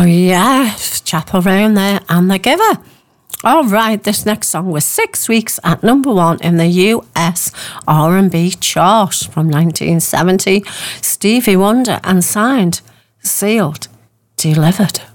Yes, Chappell Roan there and The Giver. All right, this next song was 6 weeks at number 1 in the US R&B chart from 1970. Stevie Wonder and signed, sealed, delivered.